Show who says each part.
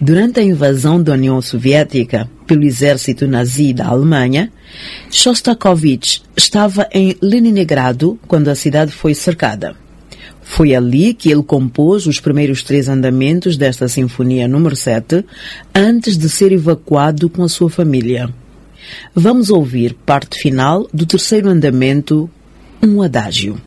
Speaker 1: Durante a invasão da União Soviética pelo exército nazi da Alemanha, Shostakovich estava em Leningrado quando a cidade foi cercada. Foi ali que ele compôs os primeiros 3 andamentos desta Sinfonia número 7, antes de ser evacuado com a sua família. Vamos ouvir parte final do terceiro andamento, um adágio.